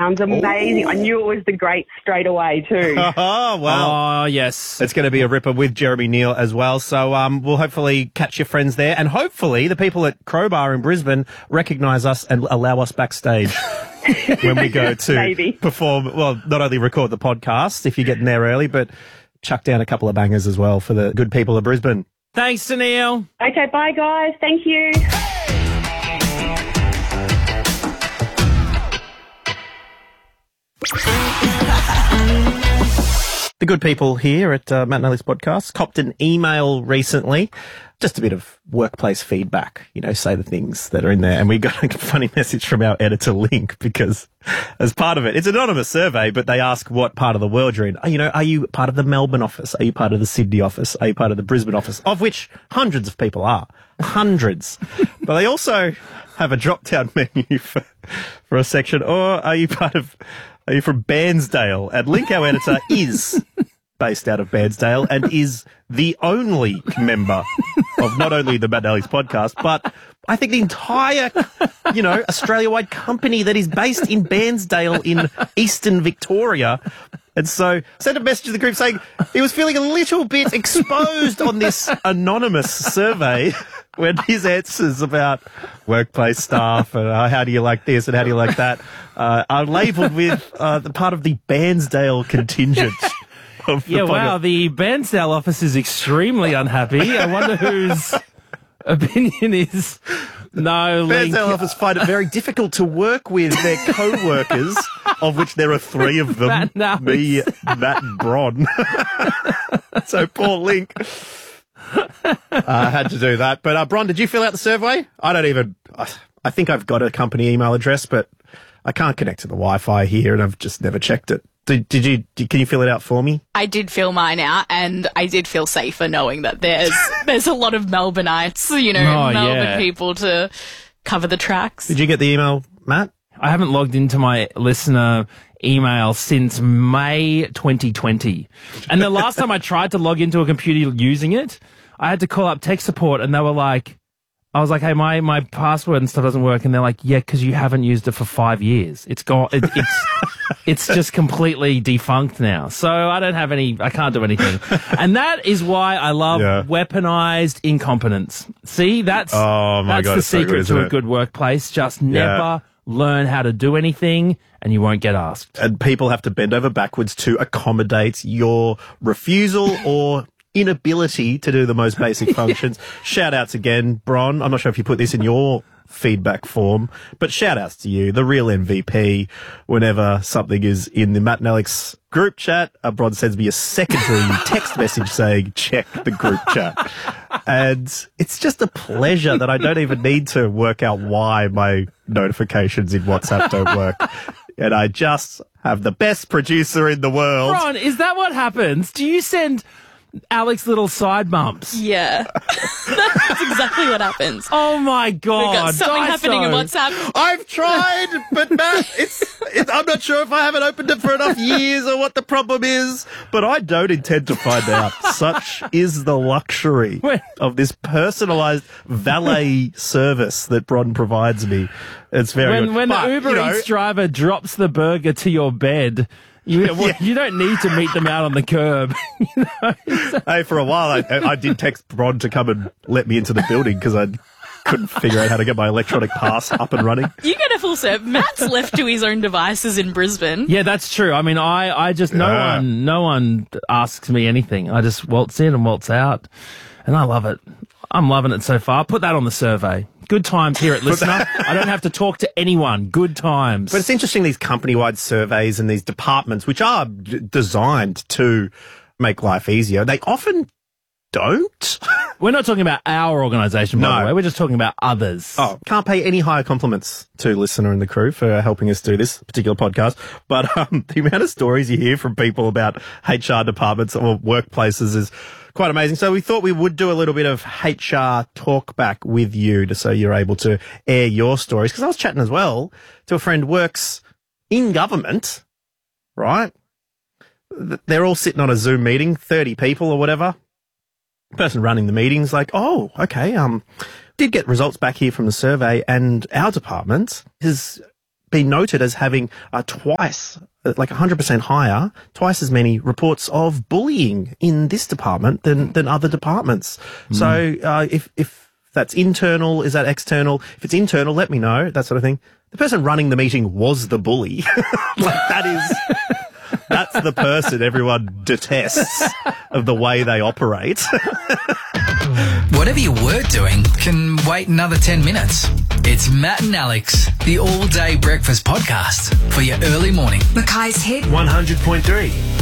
sounds amazing. I knew it was the Great straight away too. Oh, wow. Oh, yes. It's going to be a ripper with Jeremy Neal as well. So we'll hopefully catch your friends there. And hopefully the people at Crowbar in Brisbane recognise us and allow us backstage when we go to perform. Well, not only record the podcast if you're getting there early, but chuck down a couple of bangers as well for the good people of Brisbane. Thanks, Danielle. Okay, bye guys. Thank you. The good people here at Matt and Ellie's podcast copped an email recently. Just a bit of workplace feedback, you know, say the things that are in there. And we got a funny message from our editor, Link, because as part of it, it's an anonymous survey, but they ask what part of the world you're in. You know, are you part of the Melbourne office? Are you part of the Sydney office? Are you part of the Brisbane office? Of which hundreds of people are. Hundreds. But they also have a drop-down menu for a section. Or are you from Bairnsdale? And Link, our editor, is based out of Bairnsdale and is the only member of not only the Matt and Ellie's podcast, but I think the entire, you know, Australia-wide company that is based in Bairnsdale in eastern Victoria. And so sent a message to the group saying he was feeling a little bit exposed on this anonymous survey when his answers about workplace staff and how do you like this and how do you like that are labelled with the part of the Bairnsdale contingent. Wow, the Bairnsdale office is extremely unhappy. I wonder whose opinion is no. Bairnsdale office find it very difficult to work with their co-workers, of which there are three of them. Me, Matt and Bron. So poor Link. I had to do that. But Bron, did you fill out the survey? I think I've got a company email address, but I can't connect to the Wi-Fi here and I've just never checked it. Can you fill it out for me? I did fill mine out, and I did feel safer knowing that there's a lot of Melbourneites, you know, Melbourne people to cover the tracks. Did you get the email, Matt? I haven't logged into my listener email since May 2020. And the last time I tried to log into a computer using it, I had to call up tech support, and they were like, I was like, hey, my password and stuff doesn't work. And they're like, yeah, because you haven't used it for 5 years. It's gone. It's just completely defunct now. So I can't do anything. And that is why I love weaponized incompetence. See, that's the secret to a good workplace. Just never learn how to do anything and you won't get asked. And people have to bend over backwards to accommodate your refusal or inability to do the most basic functions. Shout outs again, Bron. I'm not sure if you put this in your feedback form, but shout outs to you, the real MVP. Whenever something is in the Matt and Alex group chat, Bron sends me a secondary text message saying, check the group chat. And it's just a pleasure that I don't even need to work out why my notifications in WhatsApp don't work. And I just have the best producer in the world. Bron, is that what happens? Do you send Alex little side bumps? Yeah. That's exactly what happens. Oh my God. We've got something happening in WhatsApp. I've tried, but Matt, I'm not sure if I haven't opened it for enough years or what the problem is, but I don't intend to find out. Such is the luxury of this personalised valet service that Bron provides me. It's very good. When the Uber Eats driver drops the burger to your bed, you don't need to meet them out on the curb. Hey, for a while, I did text Bron to come and let me into the building because I couldn't figure out how to get my electronic pass up and running. You get a full serve. Matt's left to his own devices in Brisbane. Yeah, that's true. I mean, I just, no one asks me anything. I just waltz in and waltz out, and I love it. I'm loving it so far. Put that on the survey. Good times here at Listener. I don't have to talk to anyone. Good times. But it's interesting, these company-wide surveys and these departments, which are designed to make life easier, they often don't. We're not talking about our organisation, by the way. We're just talking about others. Oh, can't pay any higher compliments to Listener and the crew for helping us do this particular podcast. But the amount of stories you hear from people about HR departments or workplaces is quite amazing. So we thought we would do a little bit of HR talk back with you just so you're able to air your stories. Because I was chatting as well to a friend who works in government, right? They're all sitting on a Zoom meeting, 30 people or whatever. Person running the meeting's like, oh, okay, did get results back here from the survey, and our department has been noted as having twice, like 100% higher, twice as many reports of bullying in this department than other departments. So if that's internal, is that external? If it's internal, let me know, that sort of thing. The person running the meeting was the bully. That's the person everyone detests of the way they operate. Whatever you were doing can wait another 10 minutes. It's Matt and Alex, the all-day breakfast podcast for your early morning. Mackay's Hit 100.3.